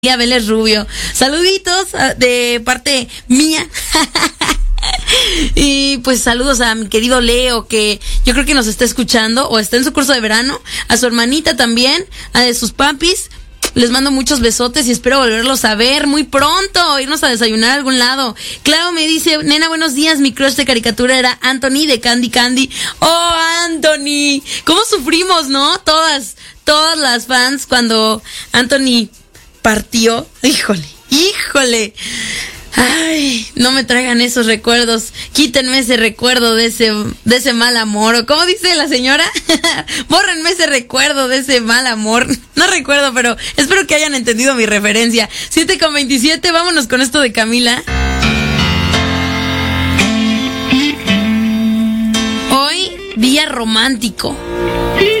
Vélez Rubio. Saluditos de parte mía. Y pues saludos a mi querido Leo, que yo creo que nos está escuchando o está en su curso de verano, a su hermanita también, a de sus papis. Les mando muchos besotes y espero volverlos a ver muy pronto, irnos a desayunar a algún lado. Clau me dice, nena, buenos días, mi crush de caricatura era Anthony de Candy Candy. ¡Oh, Anthony! ¿Cómo sufrimos, no? Todas las fans cuando Anthony partió. Híjole. Ay, no me traigan esos recuerdos. Quítenme ese recuerdo de ese mal amor. ¿O cómo dice la señora? Bórrenme ese recuerdo de ese mal amor. No recuerdo, pero espero que hayan entendido mi referencia. 7:27, vámonos con esto de Camila. Hoy, día romántico.